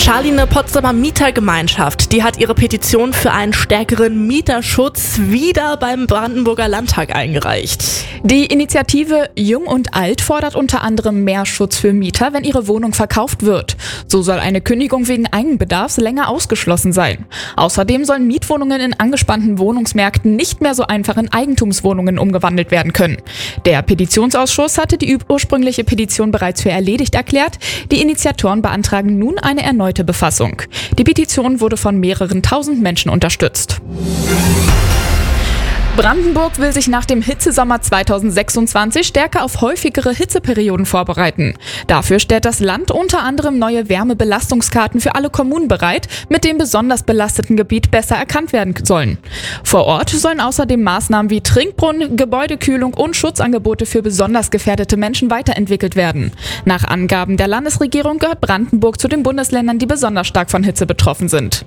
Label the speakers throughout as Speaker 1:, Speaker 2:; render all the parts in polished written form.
Speaker 1: Charlie, eine Potsdamer Mietergemeinschaft, die hat ihre Petition für einen stärkeren Mieterschutz wieder beim Brandenburger Landtag eingereicht.
Speaker 2: Die Initiative Jung und Alt fordert unter anderem mehr Schutz für Mieter, wenn ihre Wohnung verkauft wird. So soll eine Kündigung wegen Eigenbedarfs länger ausgeschlossen sein. Außerdem sollen Mietwohnungen in angespannten Wohnungsmärkten nicht mehr so einfach in Eigentumswohnungen umgewandelt werden können. Der Petitionsausschuss hatte die ursprüngliche Petition bereits für erledigt erklärt. Die Initiatoren beantragen nun eine erneute Befassung. Die Petition wurde von mehreren tausend Menschen unterstützt. Brandenburg will sich nach dem Hitzesommer 2026 stärker auf häufigere Hitzeperioden vorbereiten. Dafür stellt das Land unter anderem neue Wärmebelastungskarten für alle Kommunen bereit, mit dem besonders belasteten Gebiet besser erkannt werden sollen. Vor Ort sollen außerdem Maßnahmen wie Trinkbrunnen, Gebäudekühlung und Schutzangebote für besonders gefährdete Menschen weiterentwickelt werden. Nach Angaben der Landesregierung gehört Brandenburg zu den Bundesländern, die besonders stark von Hitze betroffen sind.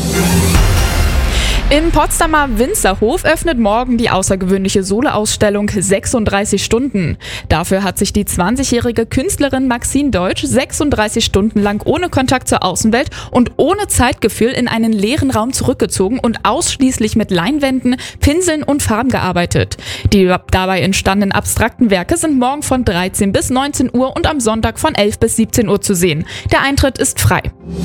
Speaker 2: Im Potsdamer Winzerhof öffnet morgen die außergewöhnliche Solo-Ausstellung 36 Stunden. Dafür hat sich die 20-jährige Künstlerin Maxine Deutsch 36 Stunden lang ohne Kontakt zur Außenwelt und ohne Zeitgefühl in einen leeren Raum zurückgezogen und ausschließlich mit Leinwänden, Pinseln und Farben gearbeitet. Die dabei entstandenen abstrakten Werke sind morgen von 13 bis 19 Uhr und am Sonntag von 11 bis 17 Uhr zu sehen. Der Eintritt ist frei.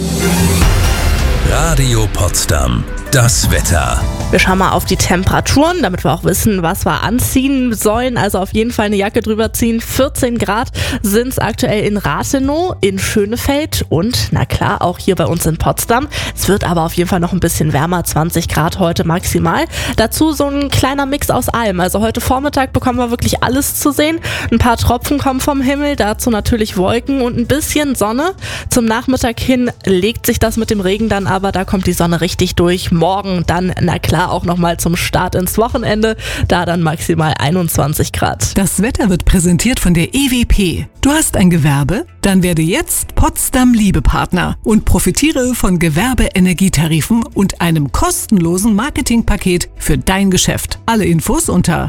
Speaker 3: Radio Potsdam. Das Wetter.
Speaker 1: Wir schauen mal auf die Temperaturen, damit wir auch wissen, was wir anziehen sollen. Also auf jeden Fall eine Jacke drüber ziehen. 14 Grad sind es aktuell in Rathenow, in Schönefeld und na klar auch hier bei uns in Potsdam. Es wird aber auf jeden Fall noch ein bisschen wärmer, 20 Grad heute maximal. Dazu so ein kleiner Mix aus allem. Also heute Vormittag bekommen wir wirklich alles zu sehen. Ein paar Tropfen kommen vom Himmel, dazu natürlich Wolken und ein bisschen Sonne. Zum Nachmittag hin legt sich das mit dem Regen dann aber, da kommt die Sonne richtig durch. Morgen dann, na klar, auch nochmal zum Start ins Wochenende, da dann maximal 21 Grad.
Speaker 4: Das Wetter wird präsentiert von der EWP. Du hast ein Gewerbe? Dann werde jetzt Potsdam Liebepartner und profitiere von Gewerbeenergietarifen und einem kostenlosen Marketingpaket für dein Geschäft. Alle Infos unter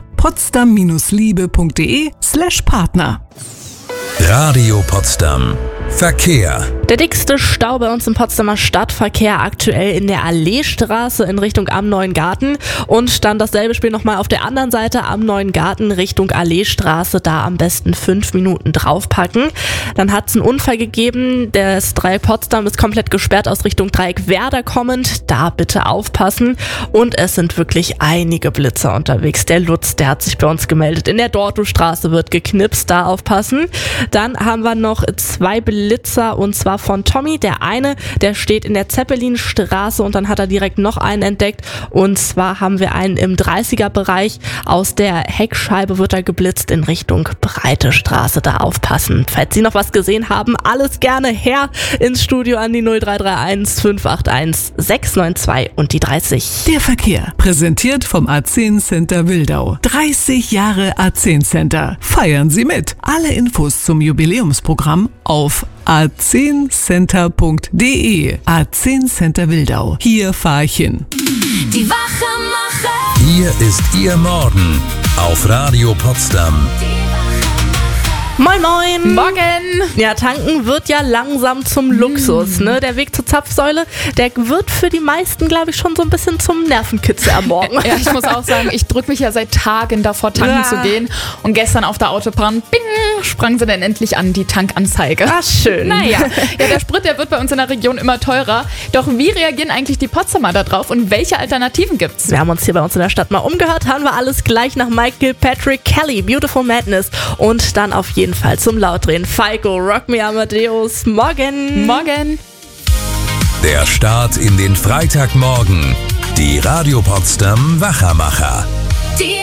Speaker 4: potsdam-liebe.de/Partner.
Speaker 3: Radio Potsdam. Verkehr.
Speaker 1: Der dickste Stau bei uns im Potsdamer Stadtverkehr aktuell in der Alleestraße in Richtung Am Neuen Garten und dann dasselbe Spiel nochmal auf der anderen Seite Am Neuen Garten Richtung Alleestraße, da am besten 5 Minuten draufpacken. Dann hat es einen Unfall gegeben, das Dreieck Potsdam ist komplett gesperrt aus Richtung Dreieck Werder kommend, da bitte aufpassen und es sind wirklich einige Blitzer unterwegs. Der Lutz, der hat sich bei uns gemeldet, in der Dortowstraße wird geknipst, da aufpassen. Dann haben wir noch 2 Blitzer und zwar von Tommy. Der eine, der steht in der Zeppelinstraße und dann hat er direkt noch einen entdeckt und zwar haben wir einen im 30er-Bereich. Aus der Heckscheibe wird er geblitzt in Richtung Breite Straße, da aufpassen. Falls Sie noch was gesehen haben, alles gerne her ins Studio an die 0331 581 692 und die 30.
Speaker 4: Der Verkehr, präsentiert vom A10 Center Wildau. 30 Jahre A10 Center. Feiern Sie mit. Alle Infos zum Jubiläumsprogramm auf a10center.de. A10 Center Wildau. Hier fahr ich hin.
Speaker 5: Die Wachemacher.
Speaker 3: Hier ist Ihr Morgen auf Radio Potsdam.
Speaker 1: Moin moin!
Speaker 2: Morgen!
Speaker 1: Ja, tanken wird ja langsam zum Luxus, ne? Der Weg zur Zapfsäule, der wird für die meisten, glaube ich, schon so ein bisschen zum Nervenkitzel am Morgen.
Speaker 2: Ja, ich muss auch sagen, ich drücke mich ja seit Tagen davor, tanken zu gehen. Und gestern auf der Autobahn, bing, sprang sie dann endlich an, die Tankanzeige.
Speaker 1: Ach, schön.
Speaker 2: Naja, ja, der Sprit, der wird bei uns in der Region immer teurer. Doch wie reagieren eigentlich die Potsdamer da drauf und welche Alternativen gibt's?
Speaker 1: Wir haben uns hier bei uns in der Stadt mal umgehört, haben wir alles gleich nach Michael Patrick Kelly, Beautiful Madness und dann auf jeden Fall zum Lautdrehen. Falco, Rock Me Amadeus, morgen.
Speaker 2: Morgen.
Speaker 3: Der Start in den Freitagmorgen. Die Radio Potsdam Wachamacher.
Speaker 5: Die